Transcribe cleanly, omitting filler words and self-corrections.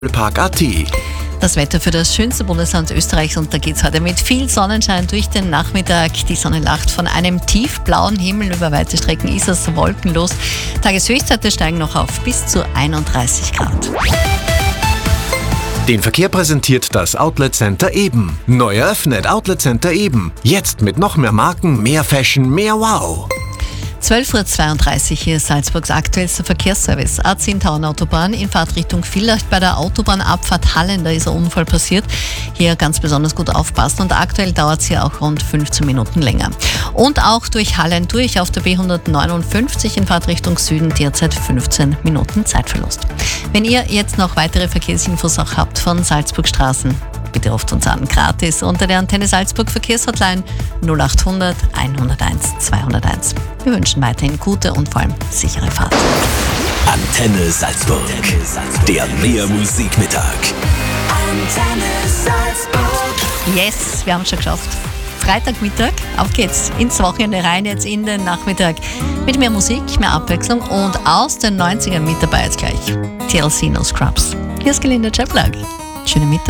Park.at. Das Wetter für das schönste Bundesland Österreichs, und da geht es heute mit viel Sonnenschein durch den Nachmittag. Die Sonne lacht. Von einem tiefblauen Himmel über weite Strecken ist es wolkenlos. Tageshöchstwerte steigen noch auf bis zu 31 Grad. Den Verkehr präsentiert das Outlet Center Eben. Neu eröffnet Outlet Center Eben. Jetzt mit noch mehr Marken, mehr Fashion, mehr Wow. 12.32 Uhr, hier ist Salzburgs aktuellster Verkehrsservice. A10 Tauernautobahn in Fahrtrichtung Villach. Bei der Autobahnabfahrt Hallen, da ist ein Unfall passiert. Hier ganz besonders gut aufpassen, und aktuell dauert es hier auch rund 15 Minuten länger. Und auch durch Hallen durch auf der B159 in Fahrtrichtung Süden derzeit 15 Minuten Zeitverlust. Wenn ihr jetzt noch weitere Verkehrsinfos auch habt von Salzburg Straßen, bitte ruft uns an, gratis unter der Antenne Salzburg Verkehrshotline 0800 101 201. Wir wünschen weiterhin gute und vor allem sichere Fahrt. Antenne Salzburg, der Mehr-Musik-Mittag. Antenne Salzburg. Yes, wir haben es schon geschafft. Freitagmittag, auf geht's ins Wochenende rein, jetzt in den Nachmittag mit mehr Musik, mehr Abwechslung und aus den 90ern mit dabei jetzt gleich TLC No Scrubs. Hier ist Gelinda Chaplag. Schönen Mittag.